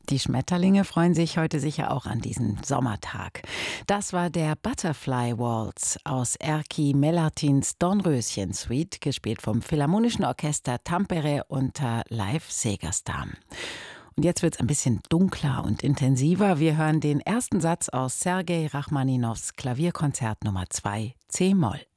Die Schmetterlinge freuen sich heute sicher auch an diesem Sommertag. Das war der Butterfly Waltz aus Erkki Mellartins Dornröschen-Suite, gespielt vom Philharmonischen Orchester Tampere unter Leif Segerstam. Und jetzt wird es ein bisschen dunkler und intensiver. Wir hören den ersten Satz aus Sergei Rachmaninows Klavierkonzert Nummer 2, C-Moll.